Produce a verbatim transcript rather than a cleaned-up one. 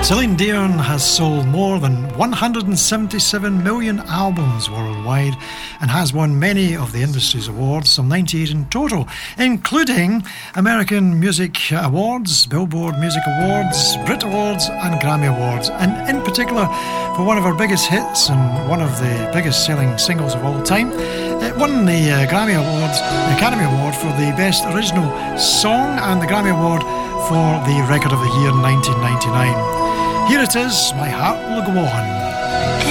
Celine Dion has sold more than one hundred seventy-seven million albums worldwide and has won many of the industry's awards, some ninety-eight in total, including American Music Awards, Billboard Music Awards, Brit Awards and Grammy Awards, and in particular for one of her biggest hits and one of the biggest selling singles of all time. It won the uh, Grammy Awards, the Academy Award for the Best Original Song and the Grammy Award for the Record of the Year nineteen ninety-nine. Here it is, My Heart Will Go On.